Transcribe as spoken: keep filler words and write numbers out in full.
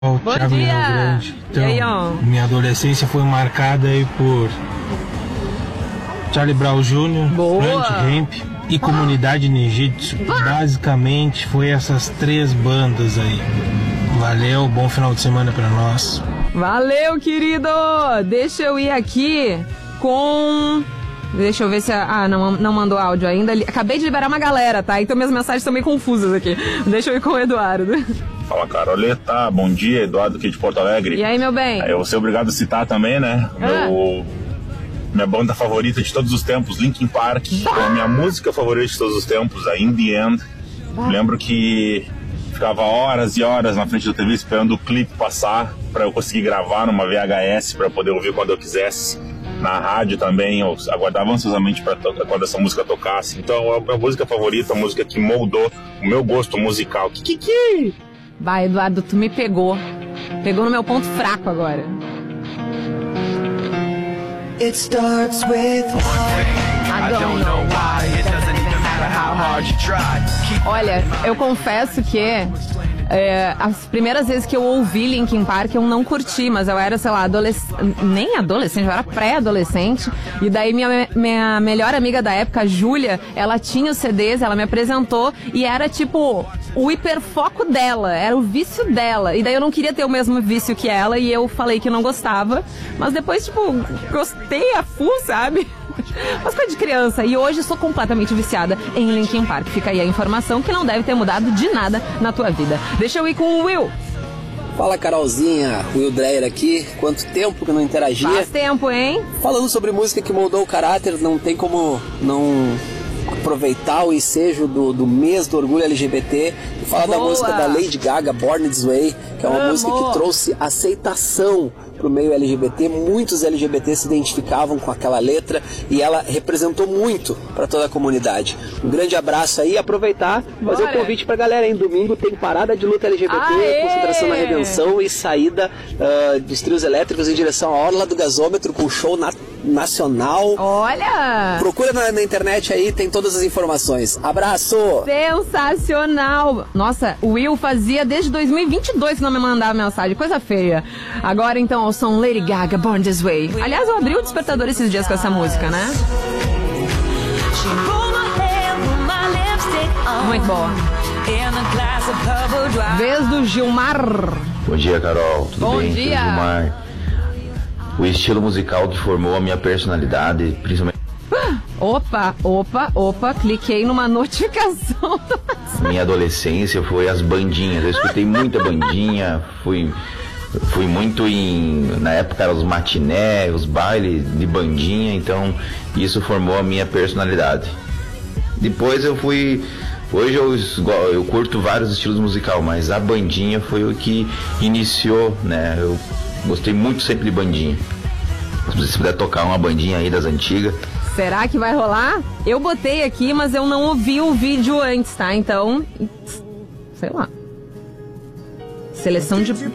Bom Thiago dia! Grande. Então, e aí, ó? minha adolescência foi marcada aí por Charlie Brown Júnior, Boa! Plant Ramp e Comunidade Ninjitsu. Basicamente foi essas três bandas aí. Valeu, bom final de semana pra nós. Valeu, querido! Deixa eu ir aqui com... Deixa eu ver se... A... Ah, não, não mandou áudio ainda. Acabei de liberar uma galera, tá? Então minhas mensagens estão meio confusas aqui. Deixa eu ir com o Eduardo. Fala, Caroleta. Bom dia, Eduardo aqui de Porto Alegre. E aí, meu bem? Eu vou ser obrigado a citar também, né? Ah. Meu... Minha banda favorita de todos os tempos, Linkin Park. Ah. A minha música favorita de todos os tempos, a In The End. Ah. Lembro que ficava horas e horas na frente da T V esperando o clipe passar para eu conseguir gravar numa V H S para poder ouvir quando eu quisesse. Na rádio também, eu aguardava ansiosamente para quando essa música tocasse. Então, é a minha música favorita, a música que moldou o meu gosto musical. Kikiki! Vai, Eduardo, tu me pegou. Pegou no meu ponto fraco agora. It starts with I don't know why. It doesn't even matter how hard you try. Olha, eu confesso que é, as primeiras vezes que eu ouvi Linkin Park eu não curti, mas eu era, sei lá, adolescente, nem adolescente, eu era pré-adolescente. E daí minha, minha melhor amiga da época, a Júlia, ela tinha os C Ds, ela me apresentou e era tipo o hiperfoco dela, era o vício dela. E daí eu não queria ter o mesmo vício que ela e eu falei que não gostava. Mas depois, tipo, gostei a full, sabe? Mas coisa de criança. E hoje sou completamente viciada em Linkin Park. Fica aí a informação que não deve ter mudado de nada na tua vida. Deixa eu ir com o Will. Fala, Carolzinha, Will Dreyer aqui. Quanto tempo que não interagia? Faz tempo, hein? Falando sobre música que moldou o caráter, não tem como não aproveitar o ensejo do, do mês do orgulho L G B T e falar Boa. da música da Lady Gaga, Born This Way, que é uma Amo. música que trouxe aceitação pro meio L G B T. Muitos L G B T se identificavam com aquela letra e ela representou muito para toda a comunidade. Um grande abraço aí, aproveitar, fazer o um convite pra galera, hein? Domingo tem parada de luta L G B T, Aê! concentração na redenção e saída uh, dos trios elétricos em direção à Orla do Gasômetro com show na nacional. Olha! Procura na, na internet aí, tem todas as informações. Abraço! Sensacional! Nossa, o Will fazia desde dois mil e vinte e dois que não me mandava mensagem, coisa feia. Agora então o som Lady Gaga, Born This Way. Aliás, eu abri o despertador esses dias com essa música, né? Muito boa. Vez do Gilmar. Bom dia, Carol. Tudo Bom bem? dia. Gilmar. O estilo musical que formou a minha personalidade, principalmente... Opa, opa, opa, cliquei numa notificação. Minha adolescência foi as bandinhas. Eu escutei muita bandinha, fui, fui muito em... Na época eram os matiné, os bailes de bandinha, então isso formou a minha personalidade. Depois eu fui... Hoje eu, eu curto vários estilos musicais, mas a bandinha foi o que iniciou, né? Eu gostei muito sempre de bandinha. Se você puder tocar uma bandinha aí das antigas. Será que vai rolar? Eu botei aqui, mas eu não ouvi o vídeo antes, tá? Então, sei lá. Seleção de